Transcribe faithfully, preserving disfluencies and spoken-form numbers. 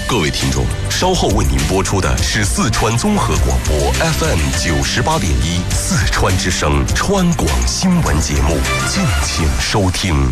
各位听众，稍后为您播出的是四川综合广播 F M 九十八点一四川之声川广新闻节目，敬请收听。